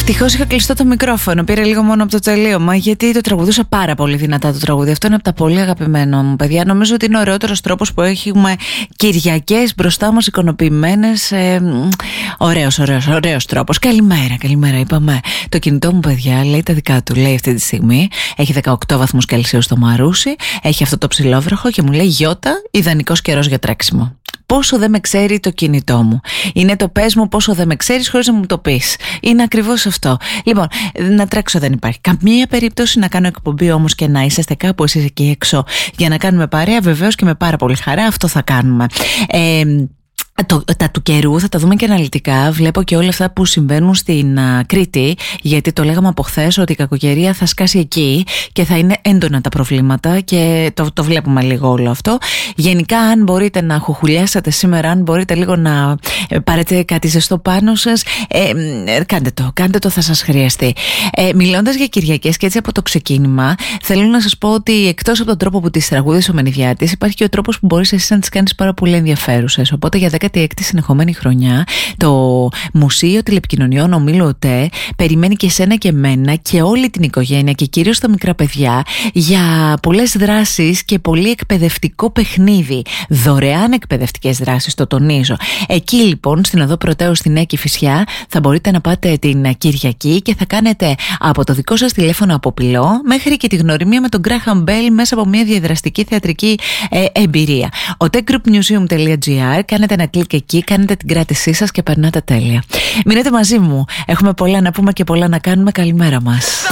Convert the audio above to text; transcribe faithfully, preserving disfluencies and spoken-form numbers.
Ευτυχώς είχα κλειστό το μικρόφωνο. Πήρε λίγο μόνο από το τελείωμα, γιατί το τραγουδούσα πάρα πολύ δυνατά το τραγούδι. Αυτό είναι από τα πολύ αγαπημένα μου, παιδιά. Νομίζω ότι είναι ο ωραιότερος τρόπος που έχουμε Κυριακές μπροστά μας εικονοποιημένες. Ε, ωραίος, ωραίος, ωραίος τρόπος. Καλημέρα, καλημέρα. Είπαμε. Το κινητό μου, παιδιά, λέει τα δικά του. Λέει αυτή τη στιγμή. Έχει δεκαοκτώ βαθμούς Κελσίου στο Μαρούσι. Έχει αυτό το ψηλόβροχο και μου λέει Γιώτα, ιδανικός καιρός για τρέξιμο. Πόσο δεν με ξέρει το κινητό μου. Είναι το πες μου πόσο δεν με ξέρεις χωρίς να μου το πεις. Είναι ακριβώς αυτό. Λοιπόν, να τρέξω δεν υπάρχει καμία περίπτωση, να κάνω εκπομπή όμως και να είσαστε κάπου εσείς εκεί έξω για να κάνουμε παρέα, βεβαίως και με πάρα πολύ χαρά αυτό θα κάνουμε. Ε, Το, τα του καιρού θα τα δούμε και αναλυτικά. Βλέπω και όλα αυτά που συμβαίνουν στην uh, Κρήτη, γιατί το λέγαμε από χθες ότι η κακοκαιρία θα σκάσει εκεί και θα είναι έντονα τα προβλήματα και το, το βλέπουμε λίγο όλο αυτό. Γενικά, αν μπορείτε να χουχουλιάσετε σήμερα, αν μπορείτε λίγο να ε, πάρετε κάτι ζεστό πάνω σας, ε, ε, κάντε το, κάντε το, θα σας χρειαστεί. Ε, μιλώντας για Κυριακές και έτσι από το ξεκίνημα, θέλω να σας πω ότι εκτός από τον τρόπο που τις τραγούδισε ο Μενιδιάτης, υπάρχει και ο τρόπος που μπορείς εσύ να τις κάνεις πάρα πολύ ενδιαφέρουσες. Οπότε για δέκατη έκτη συνεχόμενη χρονιά, το Μουσείο Τηλεπικοινωνιών Ομίλου ΟΤΕ περιμένει και εσένα και εμένα και όλη την οικογένεια και κυρίως τα μικρά παιδιά για πολλές δράσεις και πολύ εκπαιδευτικό παιχνίδι. Δωρεάν εκπαιδευτικές δράσεις, το τονίζω. Εκεί λοιπόν, στην Οδό Πρωτέου στην Έκη Φυσιά, θα μπορείτε να πάτε την Κυριακή και θα κάνετε από το δικό σας τηλέφωνο αποπυλό μέχρι και τη γνωριμία με τον Γκράχαμ Μπέλ μέσα από μια διαδραστική θεατρική ε, εμπειρία. otegroupmuseum.gr, κάνετε ένα κλικ εκεί, κάνετε την κράτησή σας και περνάτε τέλεια. Μείνετε μαζί μου. Έχουμε πολλά να πούμε και πολλά να κάνουμε. Καλημέρα μας.